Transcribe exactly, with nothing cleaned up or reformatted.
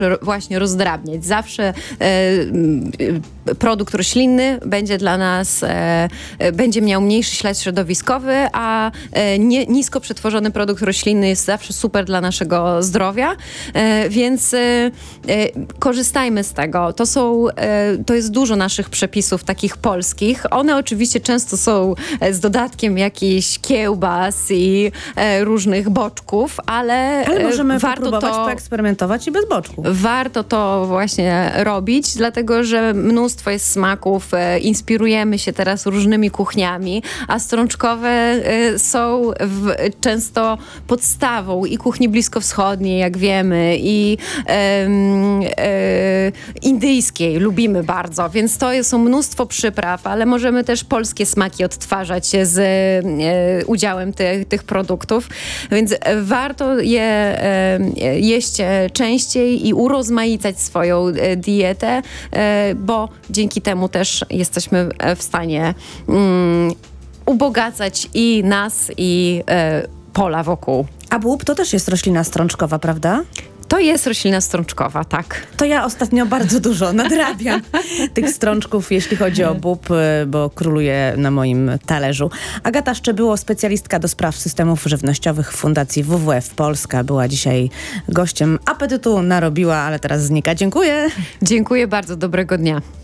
właśnie rozdrabniać. Zawsze e, produkt roślinny będzie dla nas, e, będzie miał mniejszy ślad środowiskowy, a e, nie, nisko przetworzony produkt roślinny jest zawsze super dla naszego zdrowia, e, więc e, e, korzystajmy z tego. To są, e, to jest dużo naszych przepisów takich polskich. One oczywiście często są z dodatkiem jakichś kiełbas i e, różnych boczków, ale, ale możemy warto popróbować, to, poeksperymentować i bez boczków. Warto to właśnie robić, dlatego że mnóstwo jest smaków, e, inspirujemy się teraz różnymi kuchniami, a strączkowe e, są w, często podstawą i kuchni bliskowschodniej, jak wiemy, i e, e, indyjskiej lubimy bardzo, więc to są mnóstwo przypraw, ale możemy też polskie smaki odtwarzać z e, udziałem ty, tych produktów, więc warto je e, jeść częściej i urozmaicać swoją e, dietę, e, bo dzięki temu też jesteśmy w stanie mm, ubogacać i nas, i e, pola wokół. A bób to też jest roślina strączkowa, prawda? To jest roślina strączkowa, tak. To ja ostatnio bardzo dużo nadrabiam tych strączków, jeśli chodzi o bób, bo króluje na moim talerzu. Agata Szczebyło, specjalistka do spraw systemów żywnościowych w Fundacji W W F Polska, była dzisiaj gościem. Apetytu narobiła, ale teraz znika. Dziękuję. Dziękuję bardzo, dobrego dnia.